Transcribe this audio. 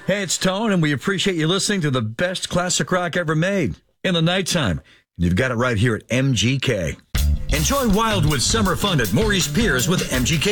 Hey, it's Tone, and we appreciate you listening to the best classic rock ever made in the nighttime. You've got it right here at MGK. Enjoy Wildwood summer fun at Maurice Piers with MGK